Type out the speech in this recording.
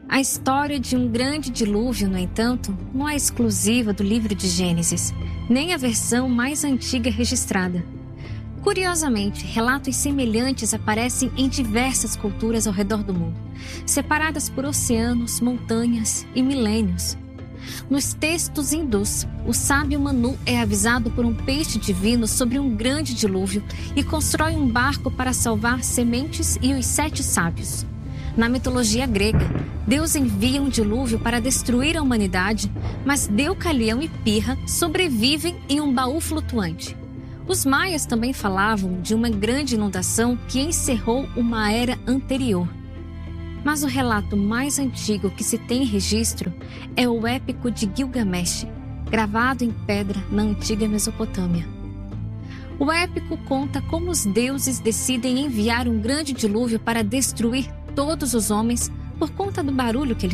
A história de um grande dilúvio, no entanto, não é exclusiva do livro de Gênesis, nem a versão mais antiga registrada. Curiosamente, relatos semelhantes aparecem em diversas culturas ao redor do mundo, separadas por oceanos, montanhas e milênios. Nos textos hindus, o sábio Manu é avisado por um peixe divino sobre um grande dilúvio e constrói um barco para salvar sementes e os 7 sábios. Na mitologia grega, Deus envia um dilúvio para destruir a humanidade, mas Deucalião e Pirra sobrevivem em um baú flutuante. Os maias também falavam de uma grande inundação que encerrou uma era anterior. Mas o relato mais antigo que se tem registro é o épico de Gilgamesh, gravado em pedra na antiga Mesopotâmia. O épico conta como os deuses decidem enviar um grande dilúvio para destruir todos os homens por conta do barulho que eles